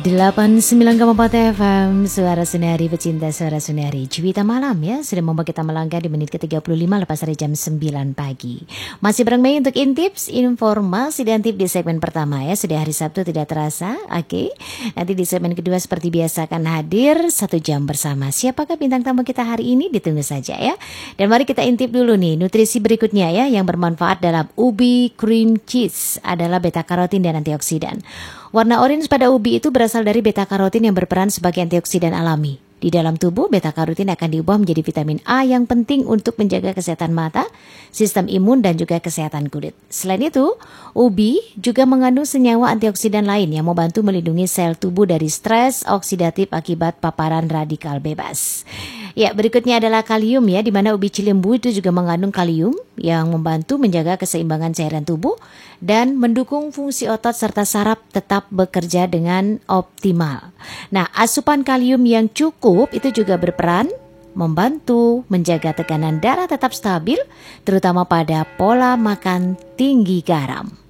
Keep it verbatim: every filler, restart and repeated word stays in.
delapan puluh sembilan koma empat F M Suara Sunari, pecinta Suara Sunari. Cuita malam ya, sudah membuat kita melangkah di menit ke tiga puluh lima lepas dari jam sembilan pagi. Masih bareng Mei untuk intips, informasi dan tip di segmen pertama ya. Sudah hari Sabtu tidak terasa. Oke, nanti di segmen kedua seperti biasa akan hadir satu jam bersama. Siapakah bintang tamu kita hari ini? Ditunggu saja ya. Dan mari kita intip dulu nih nutrisi berikutnya ya, yang bermanfaat dalam ubi cream cheese adalah beta karotin dan antioksidan. Warna orange pada ubi itu berasal dari beta karotin yang berperan sebagai antioksidan alami. Di dalam tubuh, beta karotin akan diubah menjadi vitamin A yang penting untuk menjaga kesehatan mata, sistem imun, dan juga kesehatan kulit. Selain itu, ubi juga mengandung senyawa antioksidan lain yang membantu melindungi sel tubuh dari stres oksidatif akibat paparan radikal bebas. Ya, berikutnya adalah kalium ya, di mana ubi cilembu itu juga mengandung kalium yang membantu menjaga keseimbangan cairan tubuh dan mendukung fungsi otot serta saraf tetap bekerja dengan optimal. Nah, asupan kalium yang cukup itu juga berperan membantu menjaga tekanan darah tetap stabil, terutama pada pola makan tinggi garam.